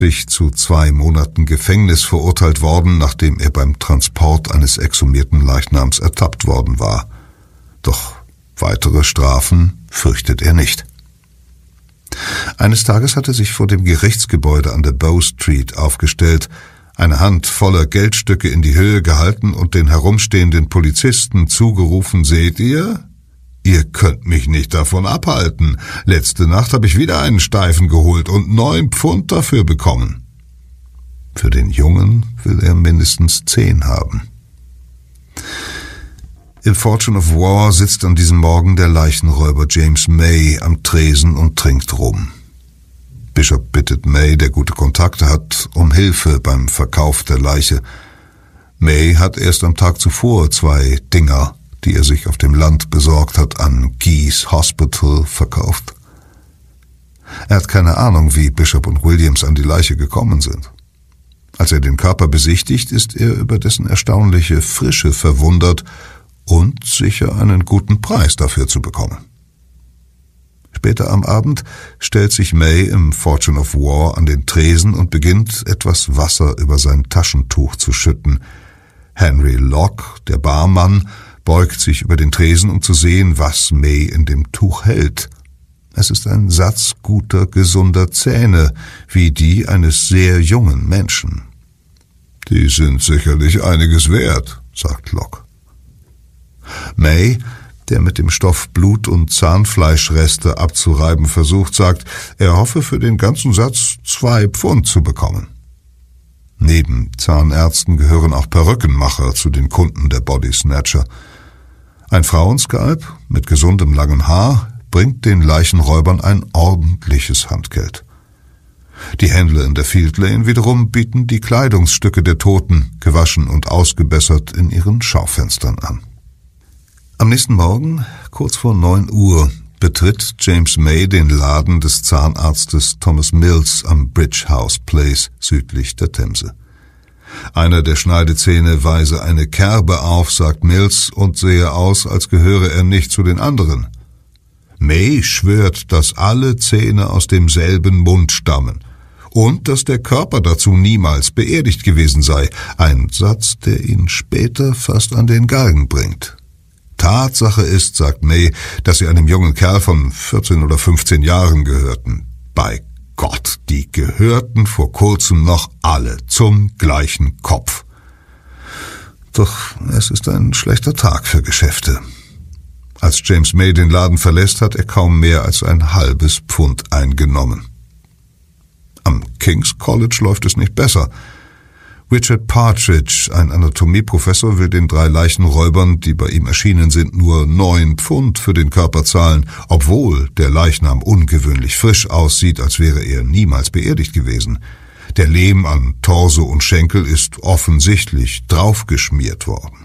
zu 2 Monaten Gefängnis verurteilt worden, nachdem er beim Transport eines exhumierten Leichnams ertappt worden war. Doch weitere Strafen fürchtet er nicht. Eines Tages hat er sich vor dem Gerichtsgebäude an der Bow Street aufgestellt, eine Hand voller Geldstücke in die Höhe gehalten und den herumstehenden Polizisten zugerufen: Seht ihr? Ihr könnt mich nicht davon abhalten. Letzte Nacht habe ich wieder einen Steifen geholt und 9 Pfund dafür bekommen. Für den Jungen will er mindestens 10 haben. Im Fortune of War sitzt an diesem Morgen der Leichenräuber James May am Tresen und trinkt Rum. Bishop bittet May, der gute Kontakte hat, um Hilfe beim Verkauf der Leiche. May hat erst am Tag zuvor 2 Dinger, die er sich auf dem Land besorgt hat, an Geese Hospital verkauft. Er hat keine Ahnung, wie Bishop und Williams an die Leiche gekommen sind. Als er den Körper besichtigt, ist er über dessen erstaunliche Frische verwundert und sicher einen guten Preis dafür zu bekommen. Später am Abend stellt sich May im Fortune of War an den Tresen und beginnt, etwas Wasser über sein Taschentuch zu schütten. Henry Locke, der Barmann, beugt sich über den Tresen, um zu sehen, was May in dem Tuch hält. Es ist ein Satz guter, gesunder Zähne, wie die eines sehr jungen Menschen. »Die sind sicherlich einiges wert«, sagt Locke. May, der mit dem Stoff Blut- und Zahnfleischreste abzureiben versucht, sagt, er hoffe für den ganzen Satz 2 Pfund zu bekommen. Neben Zahnärzten gehören auch Perückenmacher zu den Kunden der Body Snatcher. Ein Frauenskalp mit gesundem langem Haar bringt den Leichenräubern ein ordentliches Handgeld. Die Händler in der Field Lane wiederum bieten die Kleidungsstücke der Toten, gewaschen und ausgebessert, in ihren Schaufenstern an. Am nächsten Morgen, kurz vor 9 Uhr, betritt James May den Laden des Zahnarztes Thomas Mills am Bridge House Place südlich der Themse. Einer der Schneidezähne weise eine Kerbe auf, sagt Mills, und sehe aus, als gehöre er nicht zu den anderen. May schwört, dass alle Zähne aus demselben Mund stammen und dass der Körper dazu niemals beerdigt gewesen sei, ein Satz, der ihn später fast an den Galgen bringt. Tatsache ist, sagt May, dass sie einem jungen Kerl von 14 oder 15 Jahren gehörten. Bei Gott, die gehörten vor kurzem noch alle zum gleichen Kopf. Doch es ist ein schlechter Tag für Geschäfte. Als James May den Laden verlässt, hat er kaum mehr als ein halbes Pfund eingenommen. Am King's College läuft es nicht besser. Richard Partridge, ein Anatomieprofessor, will den 3 Leichenräubern, die bei ihm erschienen sind, nur 9 Pfund für den Körper zahlen, obwohl der Leichnam ungewöhnlich frisch aussieht, als wäre er niemals beerdigt gewesen. Der Lehm an Torso und Schenkel ist offensichtlich draufgeschmiert worden.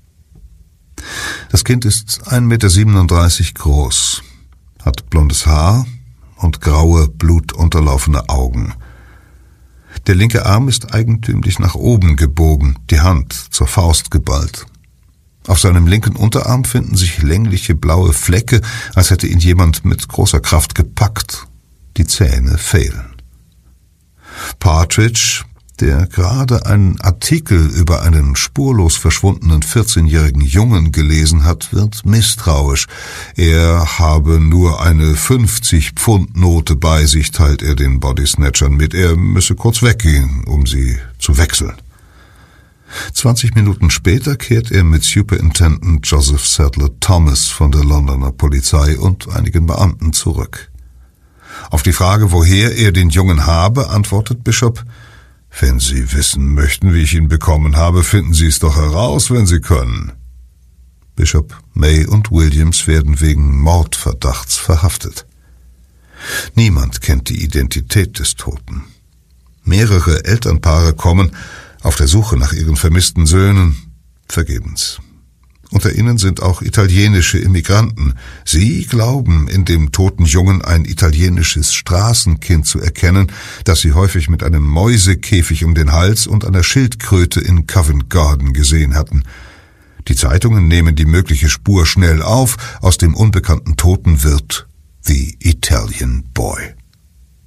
Das Kind ist 1,37 Meter groß, hat blondes Haar und graue, blutunterlaufene Augen. Der linke Arm ist eigentümlich nach oben gebogen, die Hand zur Faust geballt. Auf seinem linken Unterarm finden sich längliche blaue Flecke, als hätte ihn jemand mit großer Kraft gepackt. Die Zähne fehlen. Partridge, der gerade einen Artikel über einen spurlos verschwundenen 14-jährigen Jungen gelesen hat, wird misstrauisch. Er habe nur eine 50-Pfund-Note bei sich, teilt er den Bodysnatchern mit. Er müsse kurz weggehen, um sie zu wechseln. 20 Minuten später kehrt er mit Superintendent Joseph Sadler Thomas von der Londoner Polizei und einigen Beamten zurück. Auf die Frage, woher er den Jungen habe, antwortet Bishop: »Wenn Sie wissen möchten, wie ich ihn bekommen habe, finden Sie es doch heraus, wenn Sie können.« Bishop, May und Williams werden wegen Mordverdachts verhaftet. Niemand kennt die Identität des Toten. Mehrere Elternpaare kommen auf der Suche nach ihren vermissten Söhnen, vergebens. Unter ihnen sind auch italienische Immigranten. Sie glauben, in dem toten Jungen ein italienisches Straßenkind zu erkennen, das sie häufig mit einem Mäusekäfig um den Hals und einer Schildkröte in Covent Garden gesehen hatten. Die Zeitungen nehmen die mögliche Spur schnell auf. Aus dem unbekannten Toten wird The Italian Boy.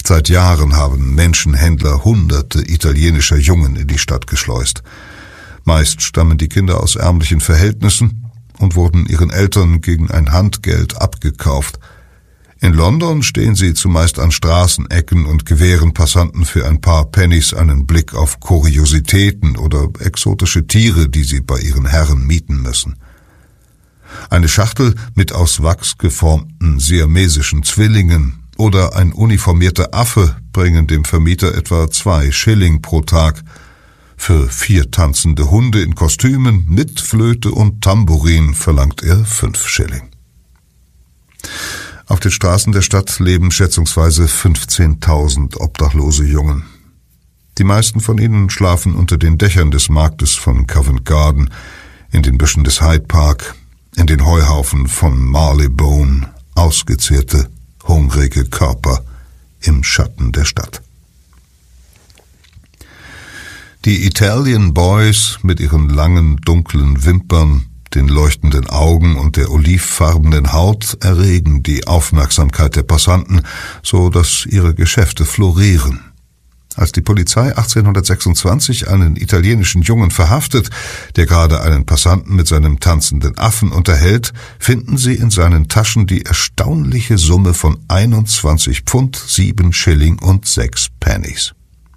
Seit Jahren haben Menschenhändler Hunderte italienischer Jungen in die Stadt geschleust. Meist stammen die Kinder aus ärmlichen Verhältnissen und wurden ihren Eltern gegen ein Handgeld abgekauft. In London stehen sie zumeist an Straßenecken und gewähren Passanten für ein paar Pennies einen Blick auf Kuriositäten oder exotische Tiere, die sie bei ihren Herren mieten müssen. Eine Schachtel mit aus Wachs geformten siamesischen Zwillingen oder ein uniformierter Affe bringen dem Vermieter etwa 2 Schilling pro Tag. Für 4 tanzende Hunde in Kostümen mit Flöte und Tambourin verlangt er 5 Schilling. Auf den Straßen der Stadt leben schätzungsweise 15.000 obdachlose Jungen. Die meisten von ihnen schlafen unter den Dächern des Marktes von Covent Garden, in den Büschen des Hyde Park, in den Heuhaufen von Marylebone, ausgezehrte, hungrige Körper im Schatten der Stadt. Die Italian Boys mit ihren langen, dunklen Wimpern, den leuchtenden Augen und der olivfarbenen Haut erregen die Aufmerksamkeit der Passanten, so dass ihre Geschäfte florieren. Als die Polizei 1826 einen italienischen Jungen verhaftet, der gerade einen Passanten mit seinem tanzenden Affen unterhält, finden sie in seinen Taschen die erstaunliche Summe von 21 Pfund, 7 Schilling und 6 Pennies.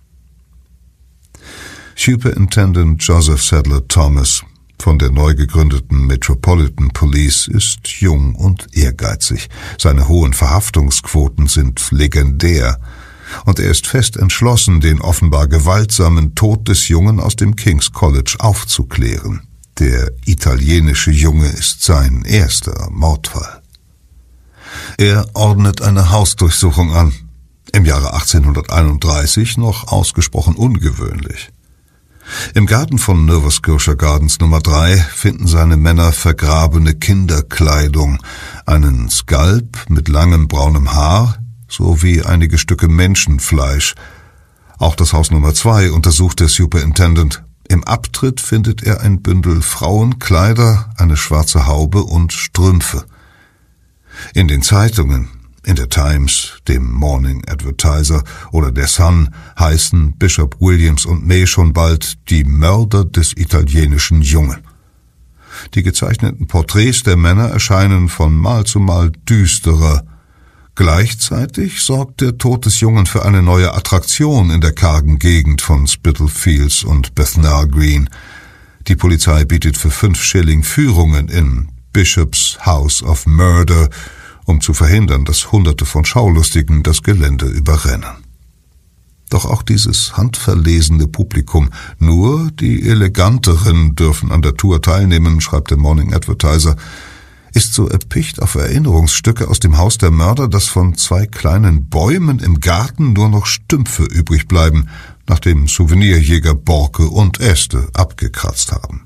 Superintendent Joseph Sadler Thomas von der neu gegründeten Metropolitan Police ist jung und ehrgeizig. Seine hohen Verhaftungsquoten sind legendär. Und er ist fest entschlossen, den offenbar gewaltsamen Tod des Jungen aus dem King's College aufzuklären. Der italienische Junge ist sein erster Mordfall. Er ordnet eine Hausdurchsuchung an. Im Jahre 1831 noch ausgesprochen ungewöhnlich. Im Garten von Nova Scotia Gardens Nummer 3 finden seine Männer vergrabene Kinderkleidung, einen Skalp mit langem braunem Haar, sowie einige Stücke Menschenfleisch. Auch das Haus Nummer 2 untersucht der Superintendent. Im Abtritt findet er ein Bündel Frauenkleider, eine schwarze Haube und Strümpfe. In den Zeitungen, in der Times, dem Morning Advertiser oder der Sun, heißen Bishop Williams und May schon bald die Mörder des italienischen Jungen. Die gezeichneten Porträts der Männer erscheinen von Mal zu Mal düsterer. Gleichzeitig sorgt der Tod des Jungen für eine neue Attraktion in der kargen Gegend von Spitalfields und Bethnal Green. Die Polizei bietet für 5 Schilling Führungen in Bishops House of Murder, um zu verhindern, dass Hunderte von Schaulustigen das Gelände überrennen. Doch auch dieses handverlesene Publikum, nur die Eleganteren dürfen an der Tour teilnehmen, schreibt der Morning Advertiser, ist so erpicht auf Erinnerungsstücke aus dem Haus der Mörder, dass von 2 kleinen Bäumen im Garten nur noch Stümpfe übrig bleiben, nachdem Souvenirjäger Borke und Äste abgekratzt haben.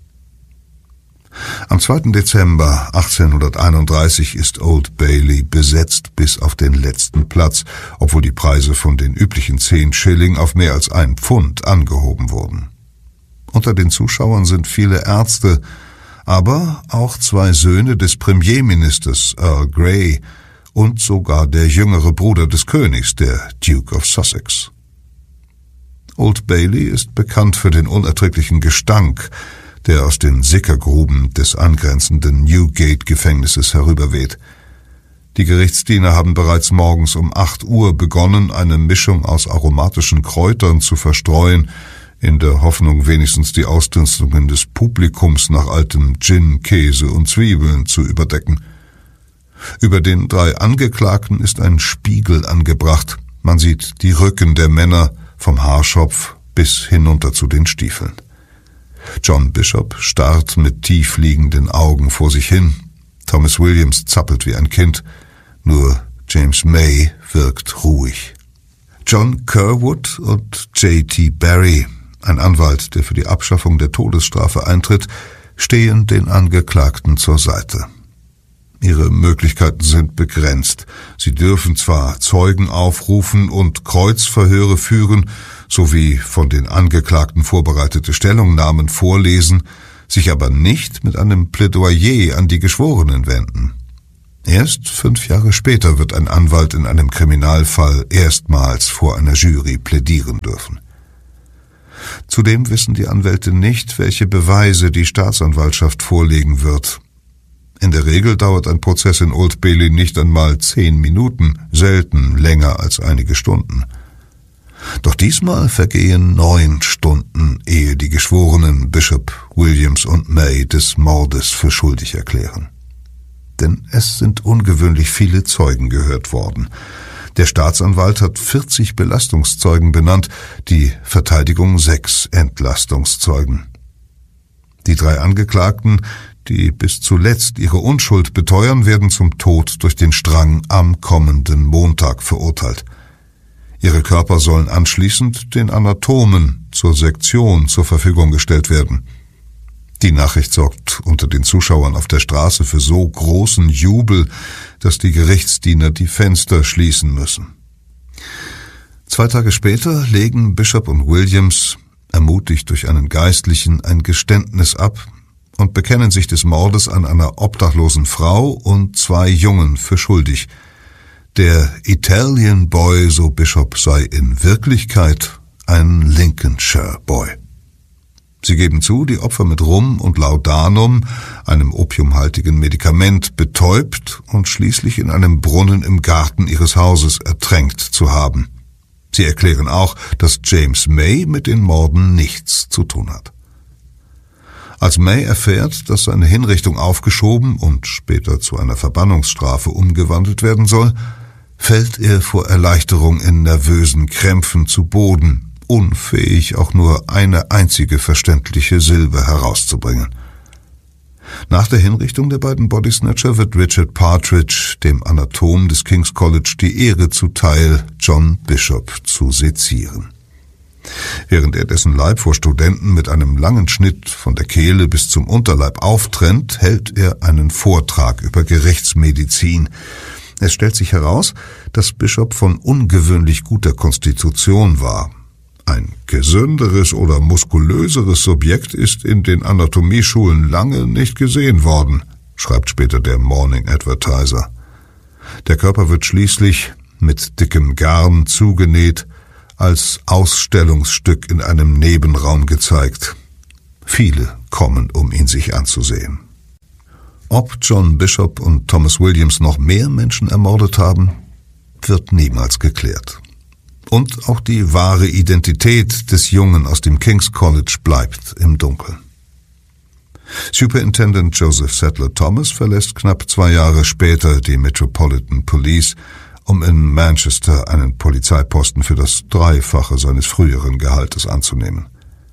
Am 2. Dezember 1831 ist Old Bailey besetzt bis auf den letzten Platz, obwohl die Preise von den üblichen 10 Schilling auf mehr als 1 Pfund angehoben wurden. Unter den Zuschauern sind viele Ärzte, aber auch 2 Söhne des Premierministers Earl Grey und sogar der jüngere Bruder des Königs, der Duke of Sussex. Old Bailey ist bekannt für den unerträglichen Gestank, der aus den Sickergruben des angrenzenden Newgate-Gefängnisses herüberweht. Die Gerichtsdiener haben bereits morgens um 8 Uhr begonnen, eine Mischung aus aromatischen Kräutern zu verstreuen, in der Hoffnung, wenigstens die Ausdünstungen des Publikums nach altem Gin, Käse und Zwiebeln zu überdecken. Über den 3 Angeklagten ist ein Spiegel angebracht. Man sieht die Rücken der Männer vom Haarschopf bis hinunter zu den Stiefeln. John Bishop starrt mit tief liegenden Augen vor sich hin. Thomas Williams zappelt wie ein Kind. Nur James May wirkt ruhig. John Curwood und J.T. Barry, ein Anwalt, der für die Abschaffung der Todesstrafe eintritt, stehen den Angeklagten zur Seite. Ihre Möglichkeiten sind begrenzt. Sie dürfen zwar Zeugen aufrufen und Kreuzverhöre führen, sowie von den Angeklagten vorbereitete Stellungnahmen vorlesen, sich aber nicht mit einem Plädoyer an die Geschworenen wenden. Erst 5 Jahre später wird ein Anwalt in einem Kriminalfall erstmals vor einer Jury plädieren dürfen. Zudem wissen die Anwälte nicht, welche Beweise die Staatsanwaltschaft vorlegen wird. In der Regel dauert ein Prozess in Old Bailey nicht einmal 10 Minuten, selten länger als einige Stunden. Doch diesmal vergehen 9 Stunden, ehe die Geschworenen Bishop, Williams und May des Mordes für schuldig erklären. Denn es sind ungewöhnlich viele Zeugen gehört worden. Der Staatsanwalt hat 40 Belastungszeugen benannt, die Verteidigung 6 Entlastungszeugen. Die 3 Angeklagten, die bis zuletzt ihre Unschuld beteuern, werden zum Tod durch den Strang am kommenden Montag verurteilt. Ihre Körper sollen anschließend den Anatomen zur Sektion zur Verfügung gestellt werden. Die Nachricht sorgt unter den Zuschauern auf der Straße für so großen Jubel, dass die Gerichtsdiener die Fenster schließen müssen. 2 Tage später legen Bishop und Williams, ermutigt durch einen Geistlichen, ein Geständnis ab und bekennen sich des Mordes an einer obdachlosen Frau und 2 Jungen für schuldig. Der Italian Boy, so Bishop, sei in Wirklichkeit ein Lincolnshire Boy. Sie geben zu, die Opfer mit Rum und Laudanum, einem opiumhaltigen Medikament, betäubt und schließlich in einem Brunnen im Garten ihres Hauses ertränkt zu haben. Sie erklären auch, dass James May mit den Morden nichts zu tun hat. Als May erfährt, dass seine Hinrichtung aufgeschoben und später zu einer Verbannungsstrafe umgewandelt werden soll, fällt er vor Erleichterung in nervösen Krämpfen zu Boden, unfähig, auch nur eine einzige verständliche Silbe herauszubringen. Nach der Hinrichtung der beiden Bodysnatcher wird Richard Partridge, dem Anatom des King's College, die Ehre zuteil, John Bishop zu sezieren. Während er dessen Leib vor Studenten mit einem langen Schnitt von der Kehle bis zum Unterleib auftrennt, hält er einen Vortrag über Gerichtsmedizin. Es stellt sich heraus, dass Bishop von ungewöhnlich guter Konstitution war. Ein gesünderes oder muskulöseres Subjekt ist in den Anatomieschulen lange nicht gesehen worden, schreibt später der Morning Advertiser. Der Körper wird schließlich mit dickem Garn zugenäht, als Ausstellungsstück in einem Nebenraum gezeigt. Viele kommen, um ihn sich anzusehen. Ob John Bishop und Thomas Williams noch mehr Menschen ermordet haben, wird niemals geklärt. Und auch die wahre Identität des Jungen aus dem King's College bleibt im Dunkeln. Superintendent Joseph Sadler Thomas verlässt knapp 2 Jahre später die Metropolitan Police, um in Manchester einen Polizeiposten für das 3-fache seines früheren Gehaltes anzunehmen.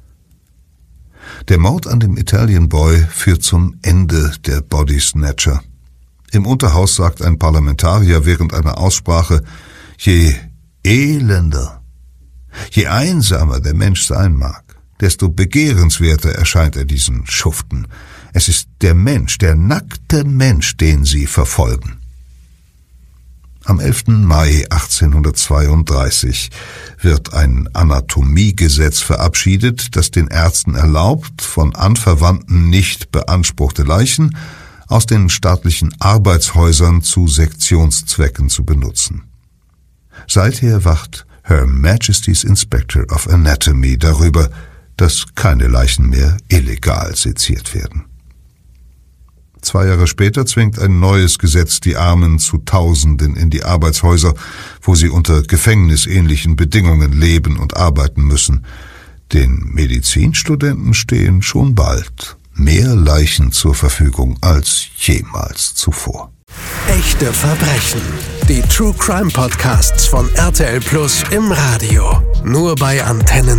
Der Mord an dem Italian Boy führt zum Ende der Body Snatcher. Im Unterhaus sagt ein Parlamentarier während einer Aussprache: Je elender, je einsamer der Mensch sein mag, desto begehrenswerter erscheint er diesen Schuften. Es ist der Mensch, der nackte Mensch, den sie verfolgen. Am 11. Mai 1832 wird ein Anatomiegesetz verabschiedet, das den Ärzten erlaubt, von Anverwandten nicht beanspruchte Leichen aus den staatlichen Arbeitshäusern zu Sektionszwecken zu benutzen. Seither wacht Her Majesty's Inspector of Anatomy darüber, dass keine Leichen mehr illegal seziert werden. 2 Jahre später zwingt ein neues Gesetz die Armen zu Tausenden in die Arbeitshäuser, wo sie unter gefängnisähnlichen Bedingungen leben und arbeiten müssen. Den Medizinstudenten stehen schon bald mehr Leichen zur Verfügung als jemals zuvor. Echte Verbrechen. Die True Crime Podcasts von RTL Plus im Radio. Nur bei Antenne